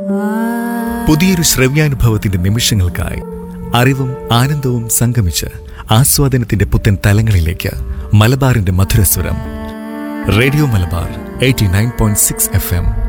പുതിയൊരു ശ്രവ്യാനുഭവത്തിന്റെ നിമിഷങ്ങൾക്കായി അറിവും ആനന്ദവും സംഗമിച്ച് ആസ്വാദനത്തിന്റെ പുത്തൻ തലങ്ങളിലേക്ക് മലബാറിന്റെ മധുരസ്വരം. Radio Malabar 89.6 FM.